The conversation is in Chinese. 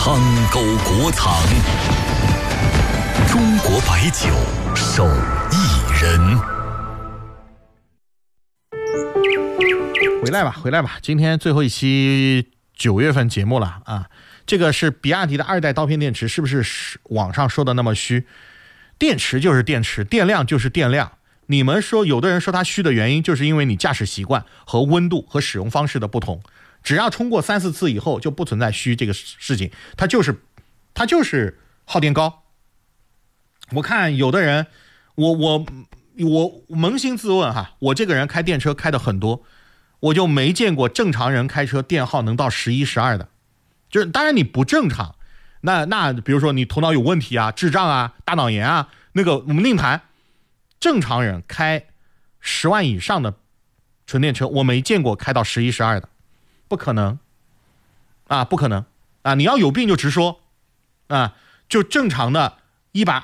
汤沟国藏，中国白酒手艺人。 回来吧！今天最后一期9月份节目了啊！这个是比亚迪的2代刀片电池，是不是网上说的那么虚？电池就是电池，电量就是电量。你们说，有的人说它虚的原因，就是因为你驾驶习惯和温度和使用方式的不同。只要冲过3、4次以后，就不存在虚这个事情，它就是耗电高。我看有的人，我扪心自问哈，我这个人开电车开的很多，我就没见过正常人开车电耗能到11、12的。就是当然你不正常，那比如说你头脑有问题啊、智障啊、大脑炎啊，那个我们另谈。正常人开10万以上的纯电车，我没见过开到11、12的。不可能啊，不可能啊！你要有病就直说啊！就正常的120